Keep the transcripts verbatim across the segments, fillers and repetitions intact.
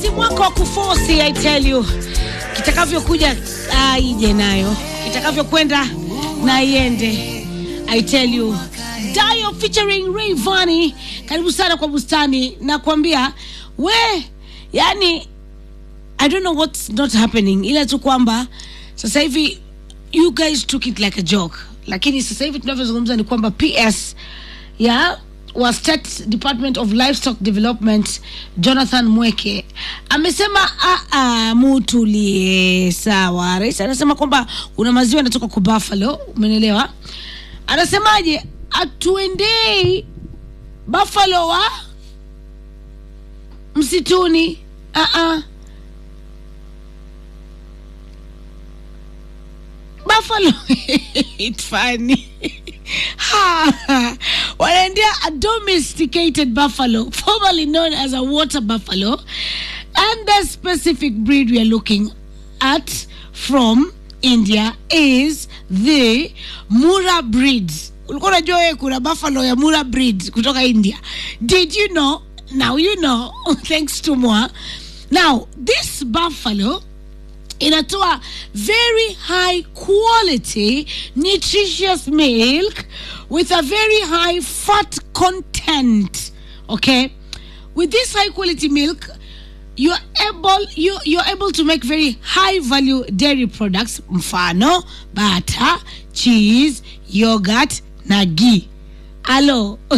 si mwaka wa kuforce, I tell you. Kitakavyokuja aije nayo, kitakavyokwenda na iende, I tell you. Dio featuring Rayvanny, karibu sana kwa bustani. Na kuambia we, yani I don't know what's not happening, ila tu kwamba sasa hivi you guys took it like a joke, lakini sasa hivi tunavyozungumza ni kwamba P S ya wa State Department of Livestock Development Jonathan Mweke amesema a a mutulie sawa. Rais anasema kwamba una maziwa yanatoka kwa buffalo, umeelewa? Anasemaje? Atuendei buffalo wa msituni. a a buffalo it's funny. Ha, wanaendea a domesticated buffalo, formerly known as a water buffalo, and the specific breed we are looking at from India is the Murra breed. Ulikuwa unajua wewe kuna buffalo ya Murra breed kutoka India? Did you know? Now you know, thanks to Moa. Now this buffalo inatoa very high quality nutritious milk with a very high fat content. Okay, with this high quality milk you're able you you're able to make very high value dairy products, mfano butter, cheese, yogurt na ghee. Hello. uh,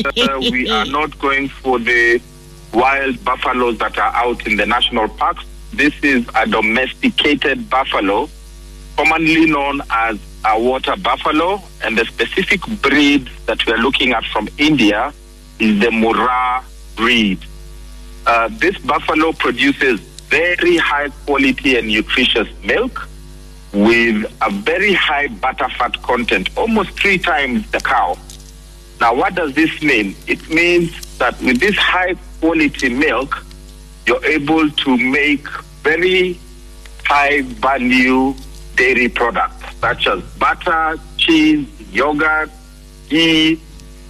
we are not going for the wild buffaloes that are out in the national parks. This is a domesticated buffalo, commonly known as a water buffalo, and the specific breed that we are looking at from India is the Murra breed. Uh, this buffalo produces very high quality and nutritious milk with a very high butter fat content, almost three times the cow. Now, what does this mean? It means that with this high quality milk, you're able to make very high value dairy products such as butter, cheese, yogurt, ghee,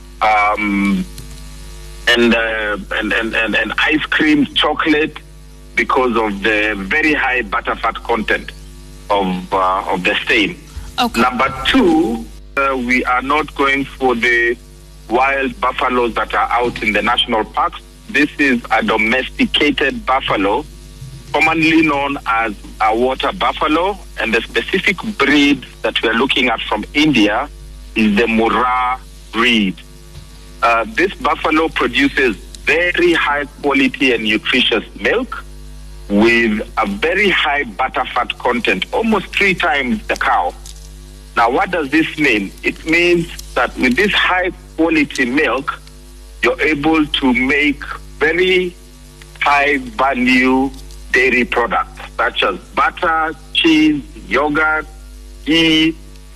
um, and, uh, and, and, and, and ice cream, chocolate, because of the very high butter fat content of, uh, of the same. Okay. Number two, uh, we are not going for the wild buffaloes that are out in the national parks. This is a domesticated buffalo, commonly known as a water buffalo, and the specific breed that we are looking at from India is the Murra breed. Uh, this buffalo produces very high quality and nutritious milk with a very high butter fat content, almost three times the cow. Now, what does this mean? It means that with this high quality milk, you're able to make very high value dairy products such as butter, cheese, yogurt, ghee,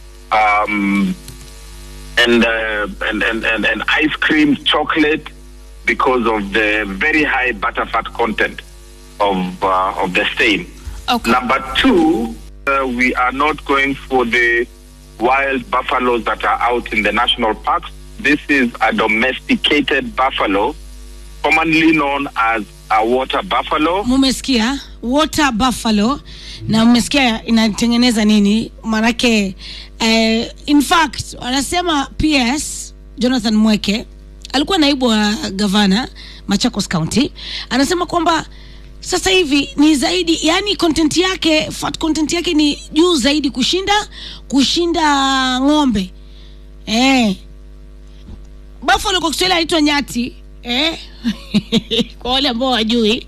um, and, uh, and, and, and, and ice cream, chocolate, because of the very high butter fat content of, uh, of the same. Okay. Number two, uh, we are not going for the wild buffaloes that are out in the national parks. This is a domesticated buffalo, commonly known as a water buffalo. Mumesikia water buffalo, na mumesikia inatengeneza nini? Manake uh, in fact wanasema P S Jonathan Mweke alikuwa naibu wa gavana Machakos County, anasema kwamba sasa hivi ni zaidi, yani content yake, fat content yake ni juu zaidi kushinda kushinda ng'ombe. Eh, buffalo kwa Kiswahili inaitwa nyati. Eh, kwa wale ambao wajui.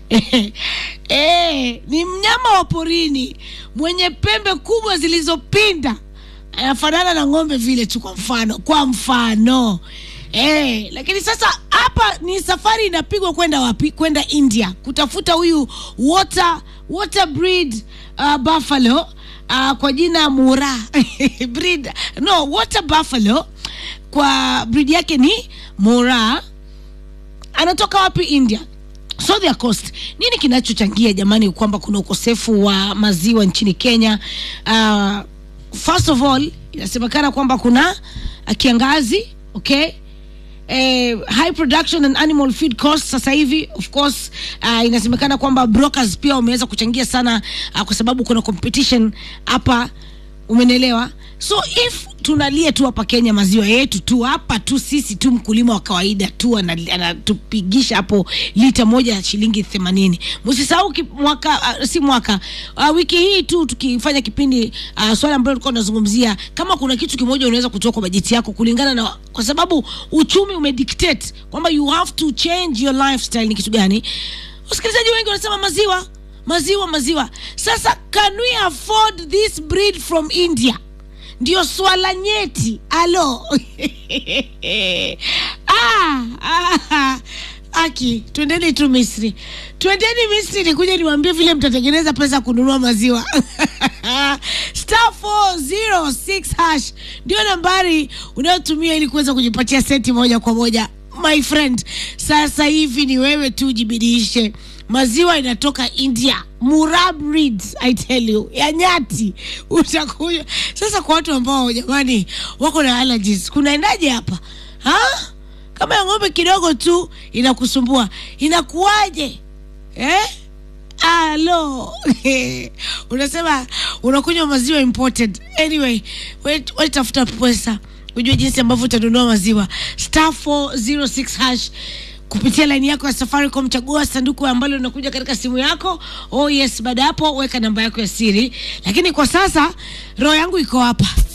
Eh, ni mnyama wa porini mwenye pembe kubwa zilizopinda, anafanana na ng'ombe vile tu, kwa mfano kwa mfano eh. Lakini sasa hapa ni safari inapigwa kwenda wapi? Kwenda India kutafuta huyu water water breed uh, buffalo uh, kwa jina Murra breed, no, water buffalo kwa breed yake ni Murra. Anatoka wapi? India. So their cost. Nini kinachochangia jamani kwamba kuna ukosefu wa maziwa nchini Kenya? Uh, first of all, inasemekana kwamba kuna kiangazi, okay? eh, high production and animal feed costs sasa hivi. Of course uh, inasemekana kwamba brokers pia wameweza kuchangia sana uh, kwa sababu kuna competition hapa, umenelewa. So if tunalia tu hapa Kenya maziwa yetu tu hapa tu sisi tu mkulima wa kawaida tu anatupigisha hapo lita moja shilingi themanini. Msisahau mwaka uh, si mwaka uh, wiki hii tu tukifanya kipindi uh, swali ambalo tulikuwa tunazungumzia kama kuna kitu kimoja unaweza kutoa kwa bajeti yako kulingana na, kwa sababu uchumi umedictate kwamba you have to change your lifestyle, ni kitu gani? Wasikilizaji wengi wanasema maziwa maziwa maziwa. Sasa can we afford this breed from India? Ndio swala nyeti. Alo. ah, ah, aki, twendeni tu Misri. Twendeni Misri nikuje niwaambie vile mtatengeneza pesa kununua maziwa. Star four zero six hash ndio nambari unayotumia ili kuweza kujipatia senti moja kwa moja. My friend, sasa hivi ni wewe tu jibidishe. Maziwa inatoka India, Murab Reeds, I tell you, ya nyati utakuja. Sasa kwa watu ambao jamani wako na allergies, kunaendaje hapa? Ha? Kama ya ng'ombe kidogo tu inakusumbua, inakuaje? Eh? Alo. Unasema unakunywa maziwa imported. Anyway, wait, wait tafuta pesa. Ujue jinsi ambavyo utanunua maziwa. Star four zero six hash kupitia line yako ya Safaricom, chagua sanduku ambalo linakuja katika simu yako. Oh yes, baada hapo weka namba yako ya siri. Lakini kwa sasa roho yangu iko hapa.